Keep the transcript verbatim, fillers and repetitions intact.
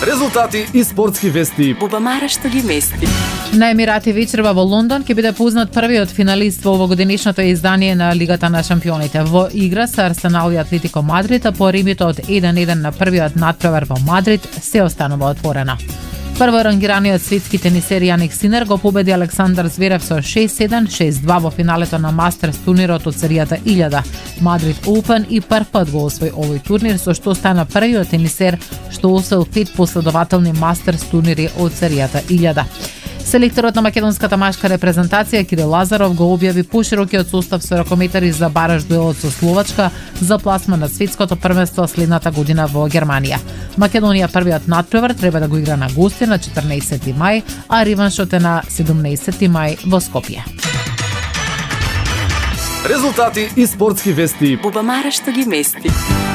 Резултати и спортски вести. Бубамара што ги мести. На Емирати вечерва во Лондон ќе биде познат првиот финалист во овогодишното издание на Лигата на шампионите. Во игра се Арсенал и Атлетико Мадрид, а по ремито од еден еден на првиот натпревар во Мадрид се останува отворена. Прворангираниот светски тенисер Јаник Синер го победи Александар Зверев со шест седам шест два во финалето на Мастерс турнирот од серијата илјада. Мадрид Open и прв пат го освои овој турнир, со што стана првиот тенисер што освоил пет последователни Мастерс турнири од серијата илјада. Селекторот на македонската машка репрезентација Кирил Лазаров го објави поширокиот состав со ракометари за бараж дуелот со Словачка за пласма на светското првенство следната година во Германија. Македонија првиот натпревар треба да го игра на гости на четрнаесетти мај, а реваншот е на седумнаесетти мај во Скопје. Резултати и спортски вести. Бубамара што ги мести.